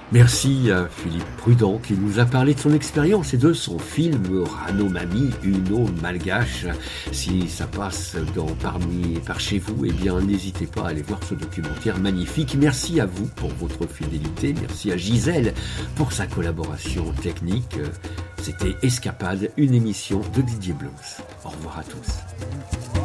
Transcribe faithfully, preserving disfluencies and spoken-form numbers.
Merci à Philippe Prudent qui nous a parlé de son expérience et de son film Ranomami, une eau malgache. Si ça passe dans, parmi, par chez vous, eh bien n'hésitez pas à aller voir ce documentaire magnifique. Merci à vous pour votre fidélité. Merci à Gisèle pour sa collaboration technique. C'était Escapade, une émission de Didier Blancs. Au revoir à tous.